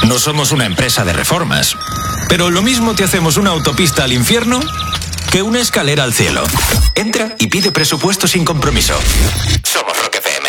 No somos una empresa de reformas, pero lo mismo te hacemos una autopista al infierno que una escalera al cielo. Entra y pide presupuesto sin compromiso. Somos